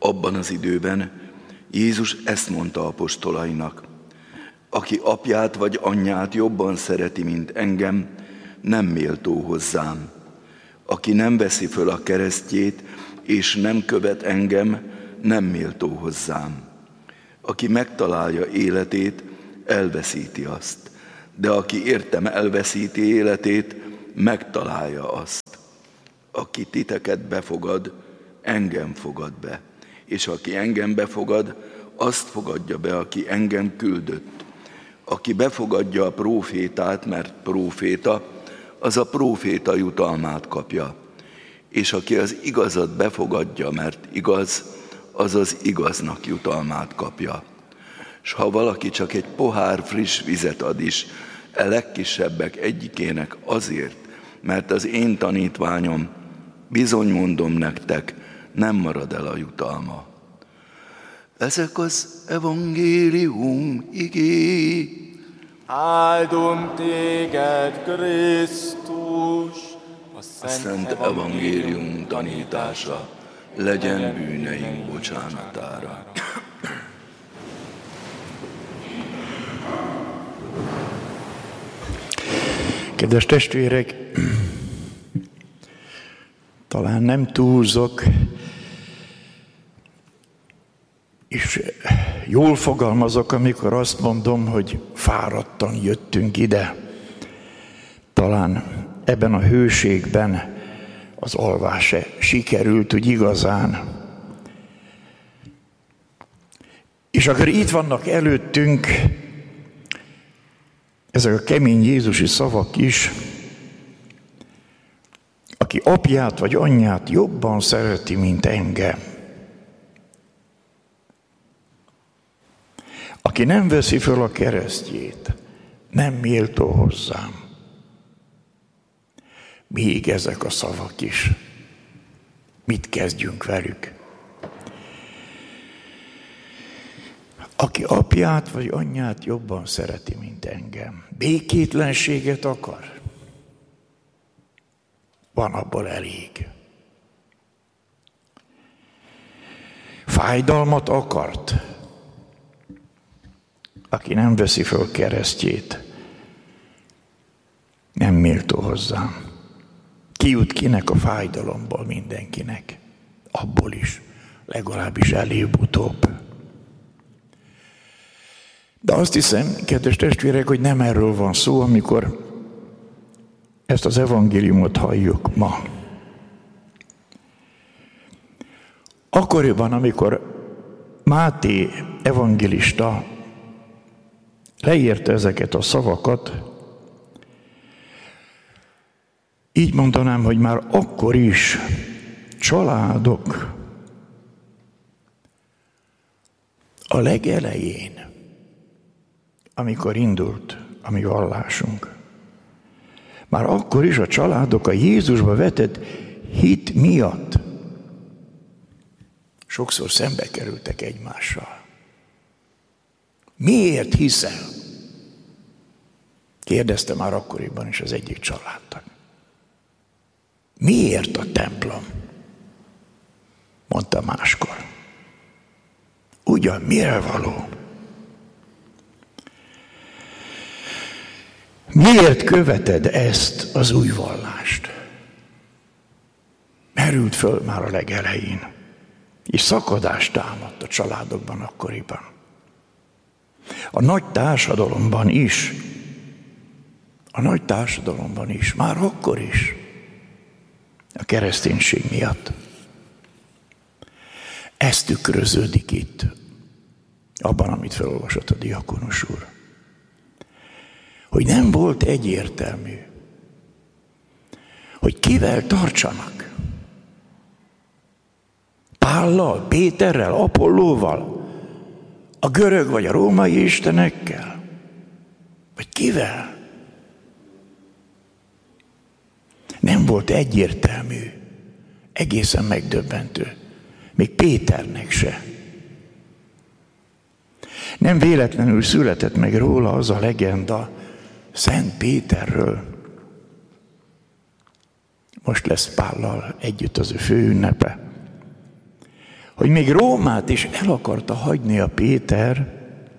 Abban az időben Jézus ezt mondta apostolainak: aki apját vagy anyját jobban szereti, mint engem, nem méltó hozzám. Aki nem veszi föl a keresztjét, és nem követ engem, nem méltó hozzám. Aki megtalálja életét, elveszíti azt. De aki értem elveszíti életét, megtalálja azt. Aki titeket befogad, engem fogad be. És aki engem befogad, azt fogadja be, aki engem küldött. Aki befogadja a prófétát, mert próféta, az a próféta jutalmát kapja. És aki az igazat befogadja, mert igaz, az az igaznak jutalmát kapja. S ha valaki csak egy pohár friss vizet ad is, a legkisebbek egyikének azért, mert az én tanítványom, bizony mondom nektek, nem marad el a jutalma. Ezek az evangélium igéi. Áldom téged, Krisztus! A szent evangélium tanítása legyen bűneink bocsánatára. Kedves testvérek, talán nem túlzok, és jól fogalmazok, amikor azt mondom, hogy fáradtan jöttünk ide. Talán ebben a hőségben az alvás se sikerült úgy igazán. És akkor itt vannak előttünk ezek a kemény jézusi szavak is: aki apját vagy anyját jobban szereti, mint engem, aki nem veszi föl a keresztjét, nem méltó hozzám. Még ezek a szavak is. Mit kezdjünk velük? Aki apját vagy anyját jobban szereti, mint engem, békétlenséget akar, van abból elég. Fájdalmat akart, aki nem veszi föl keresztjét, nem méltó hozzám. Ki jut kinek a fájdalomból? Mindenkinek. Abból is, legalábbis előbb-utóbb. De azt hiszem, kedves testvérek, hogy nem erről van szó, amikor ezt az evangéliumot halljuk ma. Akkoriban, amikor Máté evangélista leírta ezeket a szavakat, így mondanám, hogy már akkor is családok a legelején, amikor indult a mi vallásunk, már akkor is a családok a Jézusba vetett hit miatt sokszor szembe kerültek egymással. Miért hiszel? Kérdezte már akkoriban is az egyik családtag. Miért a templom? Mondta máskor. Ugyan mire való? Miért követed ezt az új vallást? Merült föl már a legelején, és szakadást támadt a családokban akkoriban. A nagy társadalomban is, már akkor is, a kereszténység miatt. Ez tükröződik itt, abban, amit felolvasott a diakonus úr. Hogy nem volt egyértelmű, hogy kivel tartsanak. Pállal, Péterrel, Apollóval, a görög vagy a római istenekkel? Vagy kivel? Nem volt egyértelmű, egészen megdöbbentő. Még Péternek se. Nem véletlenül született meg róla az a legenda Szent Péterről. Most lesz Pállal együtt az ő főünnepe, hogy még Rómát is el akarta hagyni a Péter,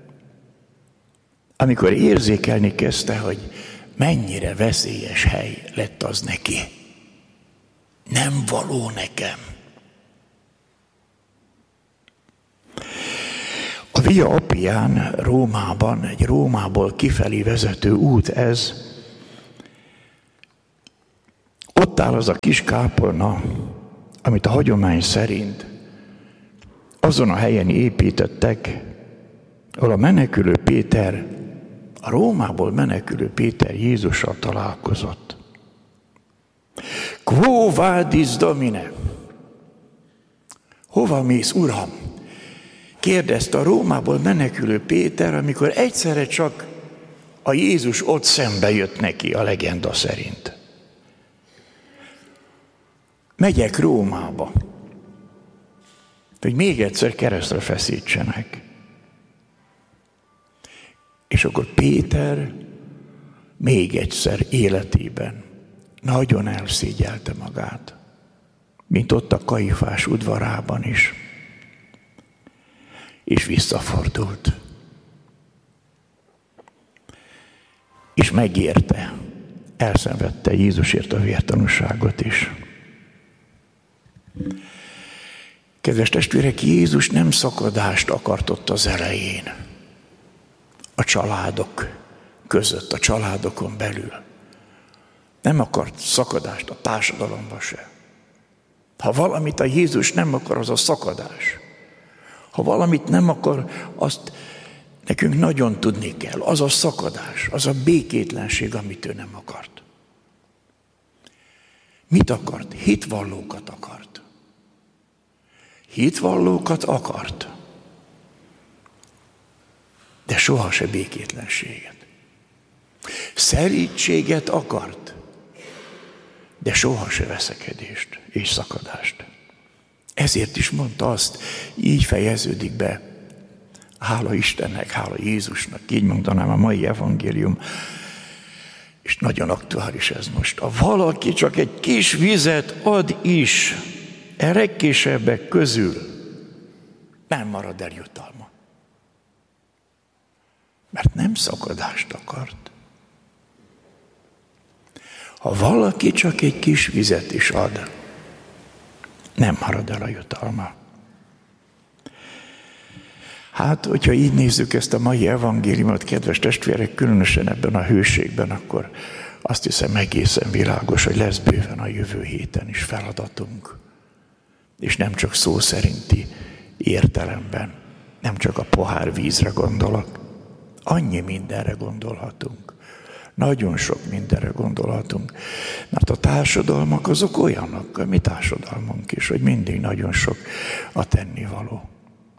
amikor érzékelni kezdte, hogy mennyire veszélyes hely lett az neki. Nem való nekem. A Via Appián Rómában, egy Rómából kifelé vezető út ez. Ott áll az a kis kápolna, amit a hagyomány szerint azon a helyen építettek, ahol a menekülő Péter, a Rómából menekülő Péter Jézussal találkozott. Quo vadis, Domine? Hova mész, Uram? Kérdezte a Rómából menekülő Péter, amikor egyszerre csak a Jézus ott szembe jött neki, a legenda szerint. Megyek Rómába, hogy még egyszer keresztre feszítsenek. És akkor Péter még egyszer életében nagyon elszégyelte magát, mint ott a Kaifás udvarában is. És visszafordult. És megérte, elszenvedte Jézusért a vértanúságot is. Kedves testvérek, Jézus nem szakadást akart ott az elején. A családok között, a családokon belül. Nem akart szakadást a társadalomba se. Ha valamit a Jézus nem akar, az a szakadás. Ha valamit nem akar, azt nekünk nagyon tudni kell. Az a szakadás, az a békétlenség, amit ő nem akart. Mit akart? Hitvallókat akart. Hitvallókat akart. De soha se békétlenséget. Szerítséget akart, de soha se veszekedést és szakadást. Ezért is mondta azt, így fejeződik be, hála Istennek, hála Jézusnak, így mondanám a mai evangélium, és nagyon aktuális ez most. Ha valaki csak egy kis vizet ad is, a legkisebbek közül, nem marad el jutalma. Mert nem szakadást akart. Ha valaki csak egy kis vizet is ad, nem marad el a jutalma. Hát, hogyha így nézzük ezt a mai evangéliumot, kedves testvérek, különösen ebben a hőségben, akkor azt hiszem egészen világos, hogy lesz bőven a jövő héten is feladatunk. És nem csak szó szerinti értelemben, nem csak a pohár vízre gondolok. Annyi mindenre gondolhatunk. Nagyon sok mindenre gondolhatunk. Mert a társadalmak azok olyanok, a mi társadalmunk is, hogy mindig nagyon sok a tennivaló.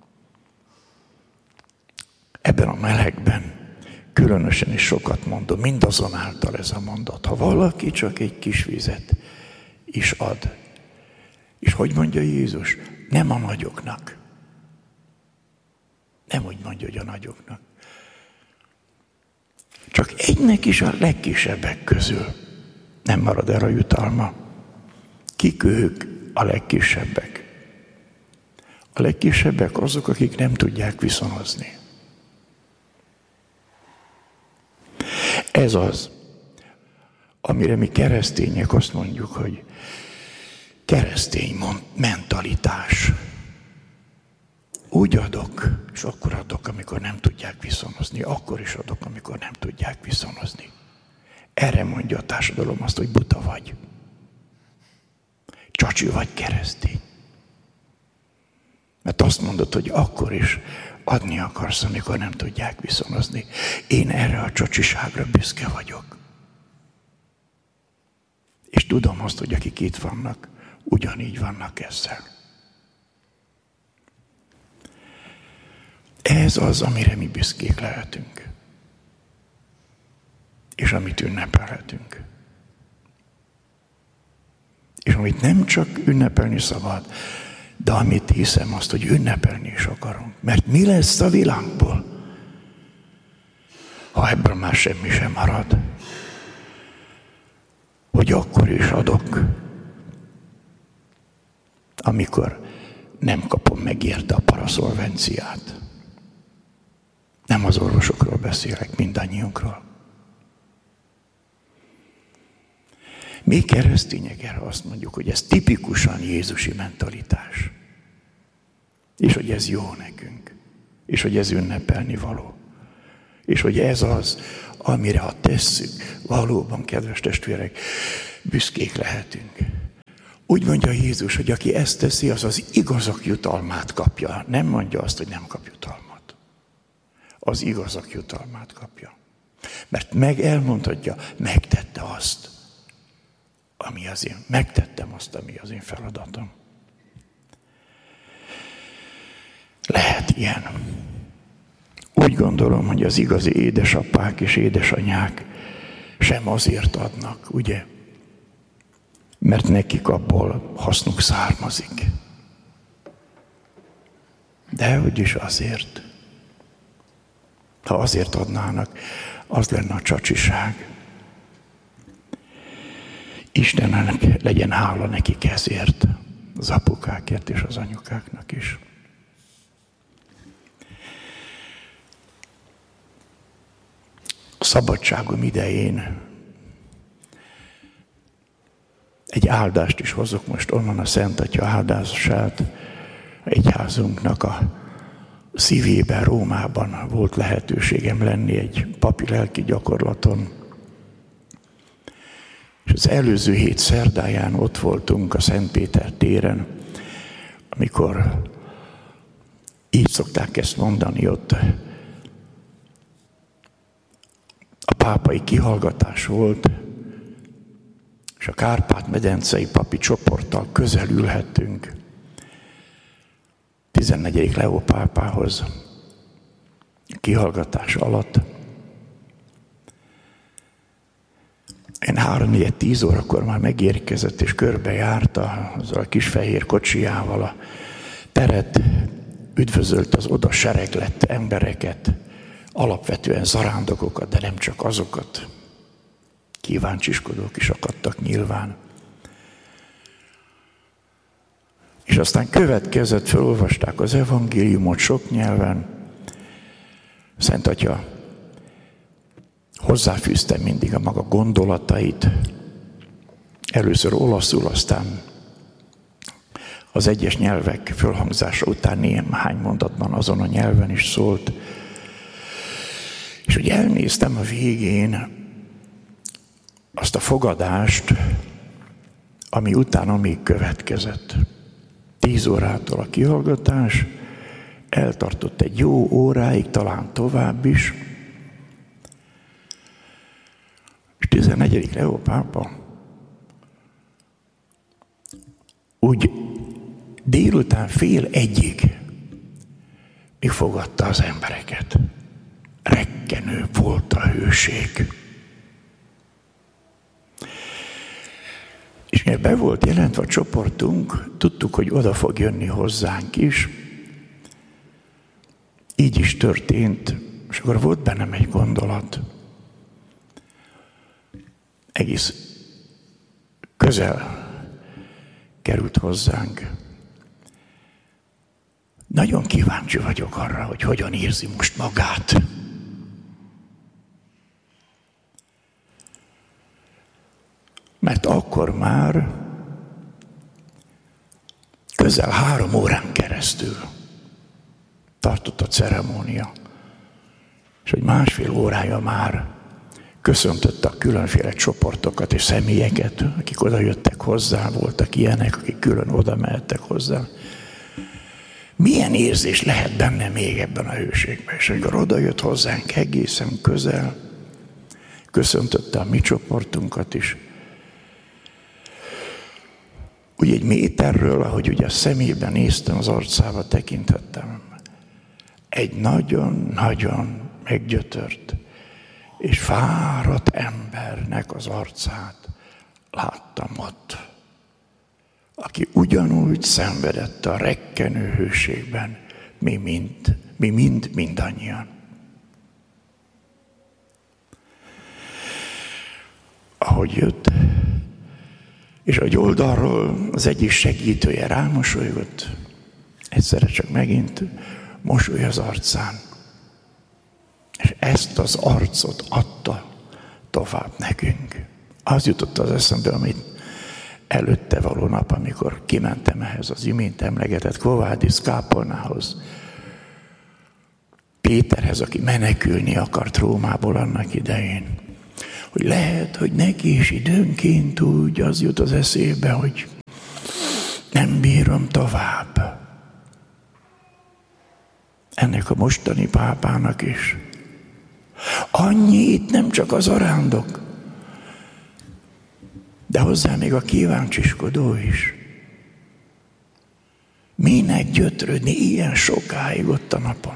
Ebben a melegben különösen is sokat mondom, mindazonáltal ez a mondat. Ha valaki csak egy kis vizet is ad, és hogy mondja Jézus? Nem a nagyoknak. Nem úgy mondja, hogy a nagyoknak. Csak egynek is a legkisebbek közül nem marad el a jutalma. Kik ők a legkisebbek? A legkisebbek azok, akik nem tudják viszonozni. Ez az, amire mi keresztények azt mondjuk, hogy keresztény mentalitás. Úgy adok, és akkor adok, amikor nem tudják viszonozni. Akkor is adok, amikor nem tudják viszonozni. Erre mondja a társadalom azt, hogy buta vagy. Csacsi vagy keresztény. Mert azt mondod, hogy akkor is adni akarsz, amikor nem tudják viszonozni. Én erre a csacsiságra büszke vagyok. És tudom azt, hogy akik itt vannak, ugyanígy vannak ezzel. Ez az, amire mi büszkék lehetünk. És amit ünnepelhetünk. És amit nem csak ünnepelni szabad, de amit hiszem azt, hogy ünnepelni is akarunk. Mert mi lesz a világból, ha ebből már semmi sem marad? Hogy akkor is adok, amikor nem kapom meg érte a paraszolvenciát. Nem az orvosokról beszélek, mindannyiunkról. Mi keresztények erre azt mondjuk, hogy ez tipikusan jézusi mentalitás. És hogy ez jó nekünk. És hogy ez ünnepelni való. És hogy ez az, amire ha tesszük, valóban, kedves testvérek, büszkék lehetünk. Úgy mondja Jézus, hogy aki ezt teszi, az az igazak jutalmát kapja. Nem mondja azt, hogy nem kap jutalmat. Az igazak jutalmát kapja. Mert elmondhatja, megtette azt, megtettem azt, ami az én feladatom. Lehet ilyen. Úgy gondolom, hogy az igazi édesapák és édesanyák sem azért adnak, ugye? Mert nekik abból hasznuk származik. De hogy is azért. Ha azért adnának, az lenne a csacsiság. Istennek legyen hála nekik ezért, az apukákért és az anyukáknak is. A szabadságom idején egy áldást is hozok most onnan, a Szent Atya áldását. Egyházunknak a szívében, Rómában volt lehetőségem lenni egy papi lelki gyakorlaton. És az előző hét szerdáján ott voltunk a Szent Péter téren, amikor így szokták ezt mondani ott. A pápai kihallgatás volt, és a Kárpát-medencei papi csoporttal közel ülhettünk 14. Leó pápához kihallgatás alatt. Én 3-4-10 órakor már megérkezett, és körbejárta azzal a kis fehér kocsijával a teret, üdvözölt az oda sereglett embereket, alapvetően zarándokokat, de nem csak azokat. Kíváncsiskodók is akadtak nyilván. És aztán következett, felolvasták az evangéliumot sok nyelven. Szent Atya hozzáfűzte mindig a maga gondolatait. Először olaszul, aztán az egyes nyelvek fölhangzása után néhány mondatban azon a nyelven is szólt. És hogy elnéztem a végén azt a fogadást, ami utána még következett. 10 órától a kihallgatás, eltartott egy jó óráig, talán tovább is. És 14. Leó pápa úgy délután 12:30 még fogadta az embereket. Rekkenő volt a hőség. És mivel be volt jelentve a csoportunk, tudtuk, hogy oda fog jönni hozzánk is. Így is történt, és akkor volt bennem egy gondolat. Egész közel került hozzánk. Nagyon kíváncsi vagyok arra, hogy hogyan érzi most magát. Mert akkor már közel 3 órán keresztül tartott a ceremónia. És hogy 1,5 órája már köszöntötte a különféle csoportokat és személyeket, akik oda jöttek hozzá, voltak ilyenek, akik külön oda mehettek hozzá. Milyen érzés lehet benne még ebben a hőségben? És amikor oda jött hozzánk egészen közel, köszöntötte a mi csoportunkat is. Úgy 1 méterről, ahogy ugye a szemében néztem, az arcába tekintettem, egy nagyon-nagyon meggyötört és fáradt embernek az arcát láttam ott, aki ugyanúgy szenvedett a rekkenő hőségben, mi mindannyian. Ahogy jött, és ahogy oldalról az egyik segítője rámosolygott, Egyszerre csak megint mosoly az arcán. És ezt az arcot adta tovább nekünk. Az jutott az eszembe, amit előtte való nap, amikor kimentem ehhez az imént emlegetett Quo-Vadis kápolnához, Péterhez, aki menekülni akart Rómából annak idején. Hogy lehet, hogy neki is időnként úgy az jut az eszébe, hogy nem bírom tovább. Ennek a mostani pápának is. Annyi itt nem csak az arándok, de hozzá még a kíváncsiskodó is. Minek gyötrődni ilyen sokáig ott a napon?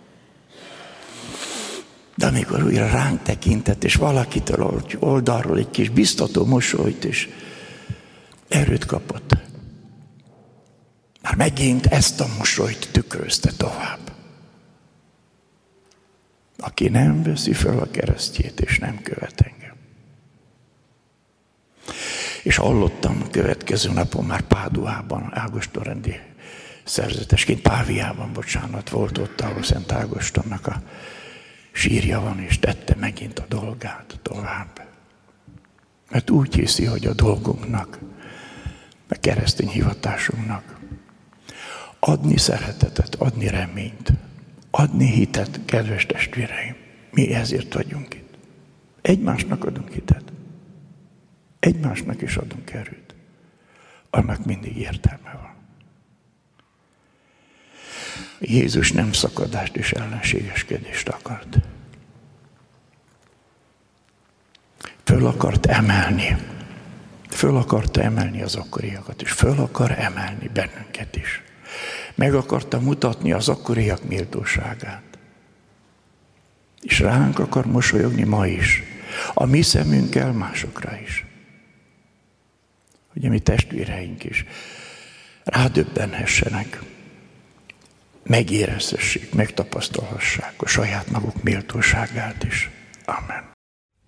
De amikor újra ránk tekintett, és valakitől oldalról egy kis biztató mosolyt, és erőt kapott. Már megint ezt a mosolyt tükrözte tovább. Aki nem veszi fel a keresztjét, és nem követ engem. És hallottam a következő napon már Páduában, Ágoston-rendi szerzetesként, Páviában, volt ott, ahol Szent Ágostonnak a sírja van, és tette megint a dolgát tovább. Mert úgy hiszi, hogy a dolgunknak, a keresztény hivatásunknak adni szeretetet, adni reményt, adni hitet, kedves testvéreim. Mi ezért vagyunk itt. Egymásnak adunk hitet. Egymásnak is adunk erőt. Annak mindig értelme van. Jézus nem szakadást és ellenségeskedést akart. Föl akarta emelni az akkoriakat, és föl akar emelni bennünket is. Meg akarta mutatni az akkoriak méltóságát. És ránk akar mosolyogni ma is. A mi szemünkkel másokra is. Hogy a mi testvéreink is rádöbbenhessenek, megérezhessék, megtapasztalhassák a saját maguk méltóságát is. Amen.